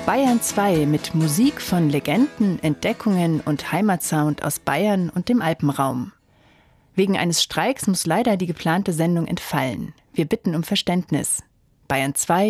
Bayern 2 mit Musik von Legenden, Entdeckungen und Heimatsound aus Bayern und dem Alpenraum. Wegen eines Streiks muss leider die geplante Sendung entfallen. Wir bitten um Verständnis. Bayern 2